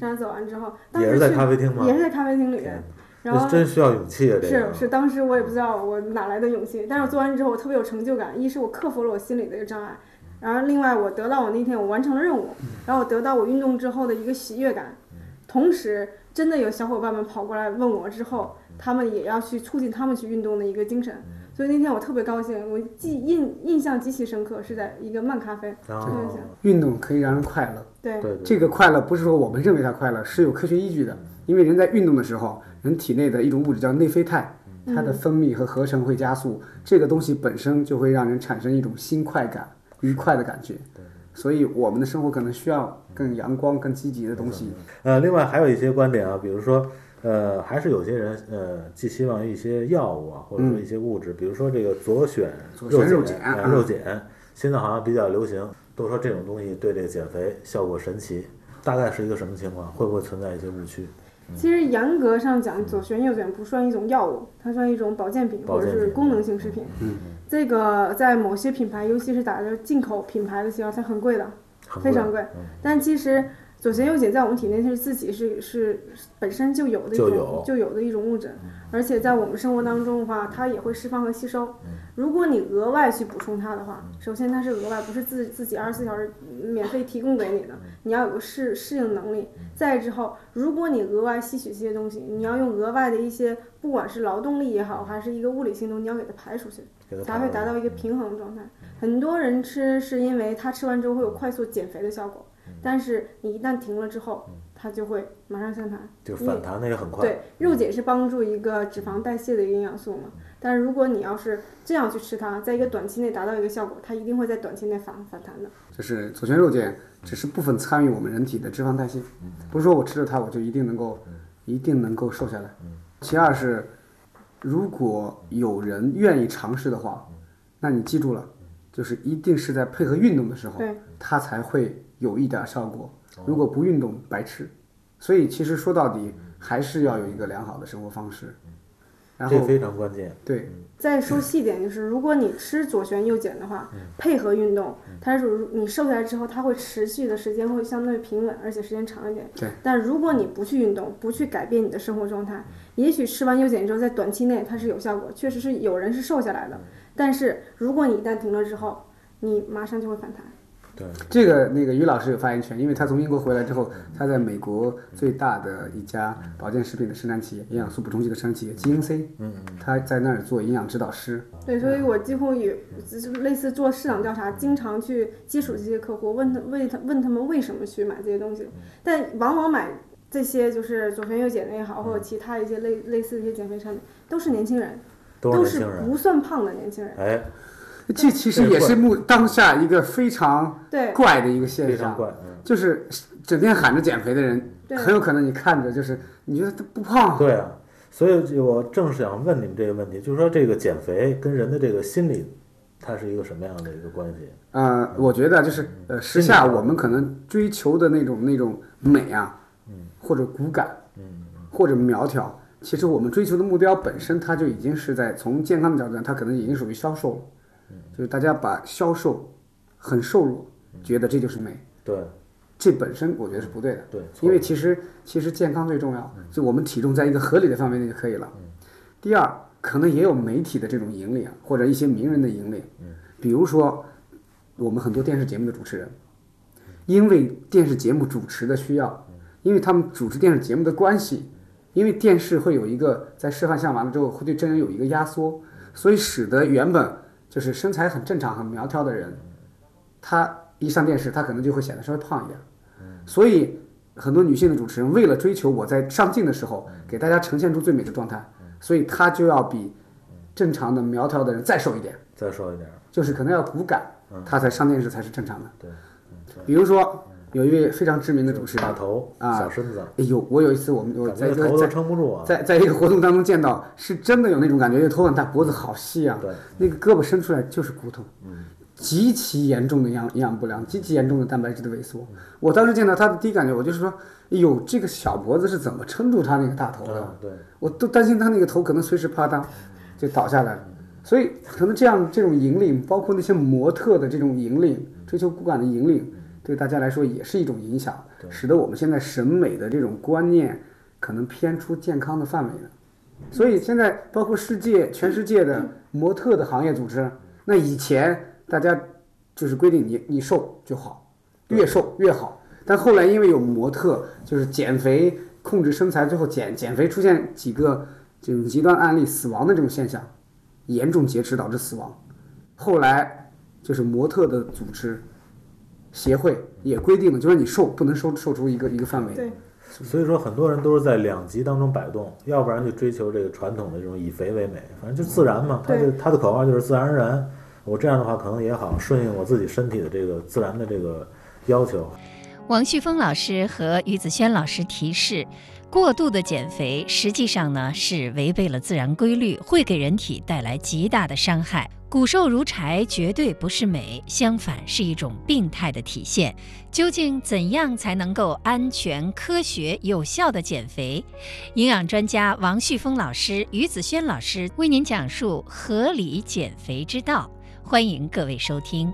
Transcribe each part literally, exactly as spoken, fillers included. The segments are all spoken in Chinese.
山走完之后， 也是在咖啡厅吗？ 也是在咖啡厅里面。然后真需要勇气啊！这个是是，当时我也不知道我哪来的勇气，但是我做完之后我特别有成就感。一是我克服了我心里的一个障碍，然后另外我得到我那天我完成了任务，然后我得到我运动之后的一个喜悦感。同时，真的有小伙伴们跑过来问我之后，他们也要去促进他们去运动的一个精神。所以那天我特别高兴，我记印印象极其深刻，是在一个慢咖啡。 哦、 运动可以让人快乐。 对， 对这个快乐不是说我们认为它快乐，是有科学依据的。因为人在运动的时候，人体内的一种物质叫内啡肽，它的分泌和合成会加速，嗯、这个东西本身就会让人产生一种心快感、愉快的感觉。所以我们的生活可能需要更阳光、更积极的东西。 呃，另外还有一些观点啊，比如说，呃，还是有些人呃，寄希望一些药物啊，或者说一些物质，嗯、比如说这个左旋肉碱， 呃、肉碱，现在好像比较流行，都说这种东西对这个减肥效果神奇，大概是一个什么情况？会不会存在一些误区？ 其实严格上讲，左旋右碱不算一种药物，它算一种保健品或者是功能性食品。 嗯， 这个在某些品牌，尤其是打着进口品牌的时候，它很贵的，非常贵。 嗯、 但其实左旋右碱在我们体内是自己是是本身就有的一种就有就有的一种物质，而且在我们生活当中的话，它也会释放和吸收。如果你额外去补充它的话，首先它是额外，不是自自己二十四小时免费提供给你的，你要有个适适应能力。再之后，如果你额外吸取这些东西，你要用额外的一些，不管是劳动力也好，还是一个物理性动，你要给它排出去，才会达到一个平衡状态。很多人吃是因为他吃完之后会有快速减肥的效果，但是你一旦停了之后，它就会马上反弹， 就反弹的也很快。 对，肉碱是帮助一个脂肪代谢的一个营养素嘛。但是如果你要是这样去吃它，在一个短期内达到一个效果，它一定会在短期内反反弹的。 就是左旋肉碱只是部分参与我们人体的脂肪代谢，不是说我吃了它我就一定能够一定能够瘦下来。其二是，如果有人愿意尝试的话，那你记住了，就是一定是在配合运动的时候，它才会有一点效果。如果不运动，白吃。所以其实说到底，还是要有一个良好的生活方式。然后这非常关键。 对。 再说细点，就是如果你吃左旋右碱的话，配合运动，它是你瘦下来之后，它会持续的时间会相对平稳，而且时间长一点。 对。 但如果你不去运动，不去改变你的生活状态，也许吃完右碱之后，在短期内它是有效果，确实是有人是瘦下来的。但是如果你一旦停了之后，你马上就会反弹。 对， 这个那个于老师有发言权，因为他从英国回来之后，他在美国最大的一家保健食品的生产企业、营养素补充剂的生产企业 G N C， 嗯，他在那儿做营养指导师。 对，所以我几乎也类似做市场调查，经常去接触这些客户，问他问他问他们为什么去买这些东西，但往往买这些就是左旋右碱的也好，或者其他一些类类似的一些减肥产品，都是年轻人， 都是不算胖的年轻人。 哎。 这其实也是目当下一个非常怪的一个现象， 嗯、 就是整天喊着减肥的人，很有可能你看着就是你觉得他不胖。 对啊，所以我正是想问你们这个问题，就是说这个减肥跟人的这个心理，它是一个什么样的一个关系？ 呃，我觉得就是呃，时下我们可能追求的那种那种美啊，嗯，或者骨感，嗯，或者苗条，其实我们追求的目标本身，它就已经是在从健康的角度上，它可能已经属于消瘦了。就是大家把消瘦、很瘦弱，觉得这就是美。 对， 这本身我觉得是不对的。 对， 因为其实其实健康最重要，就我们体重在一个合理的范围内就可以了。第二，可能也有媒体的这种引领，或者一些名人的引领。比如说我们很多电视节目的主持人，因为电视节目主持的需要，因为他们主持电视节目的关系，因为电视会有一个在示范项完了之后会对真人有一个压缩，所以使得原本就是身材很正常、很苗条的人，他一上电视，他可能就会显得稍微胖一点。所以很多女性的主持人为了追求我在上镜的时候给大家呈现出最美的状态，所以她就要比正常的苗条的人再瘦一点， 再瘦一点， 就是可能要骨感，她才上电视才是正常的。 对， 比如说有一位非常知名的主持人， 大头啊，小身子。 哎呦，我有一次我们我在一个头都撑不住啊， 在在一个活动当中见到，是真的有那种感觉，这头很大，脖子好细啊， 对， 那个胳膊伸出来就是骨头，嗯，极其严重的营养营养不良，极其严重的蛋白质的萎缩。我当时见到他的第一感觉，我就是说，哎呦，这个小脖子是怎么撑住他那个大头的？ 嗯、对， 我都担心他那个头可能随时啪嗒就倒下来了。所以可能这样这种引领，包括那些模特的这种引领，追求骨感的引领，对大家来说也是一种影响。 使得我们现在审美的这种观念可能偏出健康的范围了。所以现在包括世界全世界的模特的行业组织，那以前大家就是规定你你瘦就好，越瘦越好。但后来因为有模特就是减肥控制身材，最后减减肥出现几个这种极端案例死亡的这种现象，严重节食导致死亡。后来就是模特的组织协会也规定了，就是你瘦不能瘦瘦出一个一个范围。 对。 所以说很多人都是在两极当中摆动，要不然就追求这个传统的这种以肥为美，反正就自然嘛，他就他的口号就是自然而然。我这样的话可能也好，顺应我自己身体的这个自然的这个要求。 王旭峰老师和于子轩老师提示，过度的减肥实际上呢是违背了自然规律，会给人体带来极大的伤害。骨瘦如柴绝对不是美，相反是一种病态的体现。究竟怎样才能够安全、科学、有效的减肥？营养专家王旭峰老师、于子轩老师为您讲述合理减肥之道，欢迎各位收听。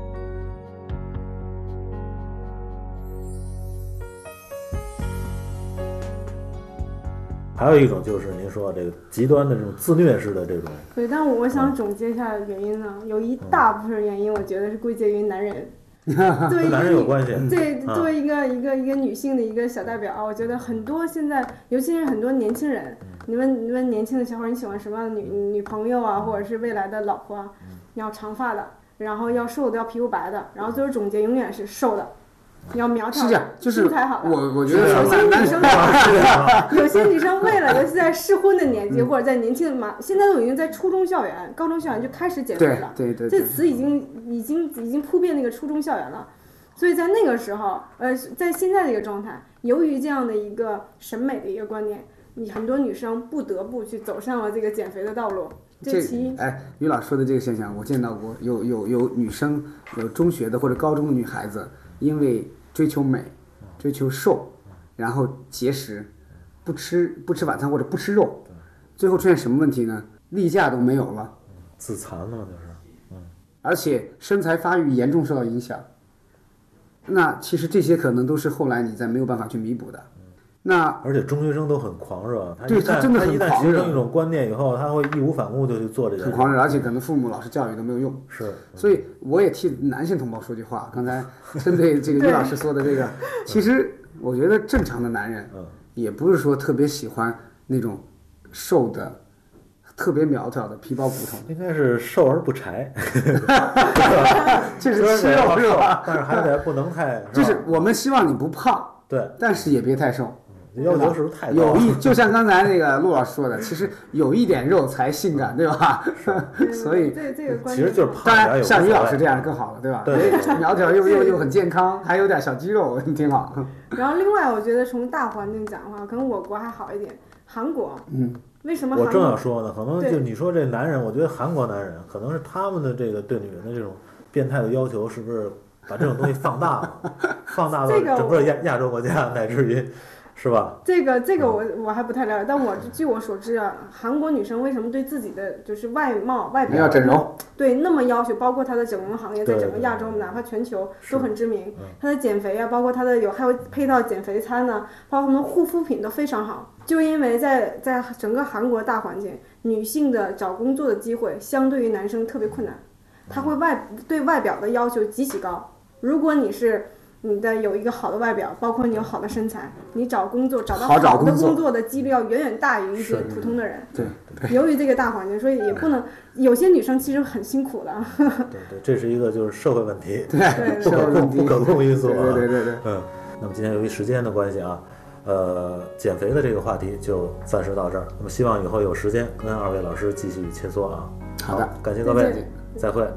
还有一种就是您说这个极端的这种自虐式的这种。 对，但我想总结一下原因呢，有一大部分原因，我觉得是归结于男人。作为男人有关系。 对，作为一个一个一个女性的一个小代表，我觉得很多现在，尤其是很多年轻人，你问你问年轻的小伙你喜欢什么样的女女朋友啊，或者是未来的老婆啊？你要长发的，然后要瘦的，要皮肤白的，然后最后总结永远是瘦的。你要苗条， 是这样，就是身材好的。 我我觉得有些女生，有些女生为了，尤其在适婚的年纪，或者在年轻的嘛，现在都已经在初中校园、高中校园就开始减肥了。 对对对， 这词已经已经已经扑遍那个初中校园了。所以在那个时候，呃，在现在这个状态，由于这样的一个审美的一个观念，你很多女生不得不去走上了这个减肥的道路。这其一。 哎，于老说的这个现象，我见到过，有有有女生，有中学的或者高中的女孩子。因为追求美，追求瘦，然后节食，不吃不吃晚餐或者不吃肉，最后出现什么问题呢？例假都没有了， 自残了就是，嗯， 而且身材发育严重受到影响。那其实这些可能都是后来你再没有办法去弥补的。那而且中学生都很狂热，他对他真的很狂热。 一旦形成一种观念以后，他会义无反顾就去做这件事。 很狂热，而且可能父母老师教育都没有用。 是， 所以我也替男性同胞说句话。刚才针对这个于老师说的这个，其实我觉得正常的男人，也不是说特别喜欢那种瘦的、特别苗条的皮包骨头。 应该是瘦而不柴， 这是吃肉是吧？ 但是还得不能太， 就是我们希望你不胖， 对， 但是也别太瘦。 要求是不是太高？ 有一就像刚才那个陆老师说的，其实有一点肉才性感，对吧？所以这这个观其实就是胖。 当然像于老师这样更好了，对吧？ 对， 苗条又又又很健康，还有点小肌肉，挺好。 然后另外，我觉得从大环境讲的话，可能我国还好一点。韩国， 嗯， 为什么？ 我正要说呢，可能就你说这男人，我觉得韩国男人可能是他们的这个对女人的这种变态的要求，是不是把这种东西放大了，放大到整个亚亚洲国家，乃至于。是吧？ 这个这个我我还不太了解，但我据我所知啊，韩国女生为什么对自己的就是外貌外表要整容， 对那么要求，包括她的整容行业在整个亚洲，哪怕全球都很知名。她的减肥啊，包括她的有还有配套减肥餐呢、啊，包括他们护肤品都非常好。就因为在在整个韩国大环境，女性的找工作的机会相对于男生特别困难，她会外对外表的要求极其高。如果你是你的有一个好的外表，包括你有好的身材，你找工作找到好的工作的几率要远远大于一些普通的人。 对，对。 由于这个大环境，所以也不能有些女生其实很辛苦的。 对对，这是一个就是社会问题， 对， 不可控不可控因素啊。 对对对对。 嗯，那么今天由于时间的关系啊，呃，减肥的这个话题就暂时到这儿。那么希望以后有时间跟二位老师继续切磋啊。 好的， 感谢各位，再会。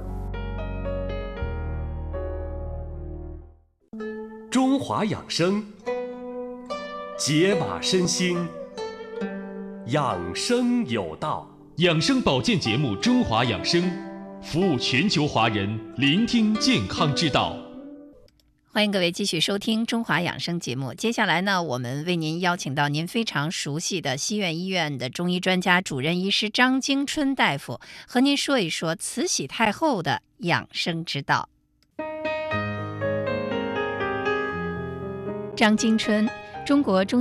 中华养生，解码身心，养生有道。 养生保健节目《中华养生》，服务全球华人，聆听健康之道。 欢迎各位继续收听《中华养生》节目。接下来呢，我们为您邀请到您非常熟悉的西苑医院的中医专家主任医师张京春大夫，和您说一说慈禧太后的养生之道。 张金春，中国中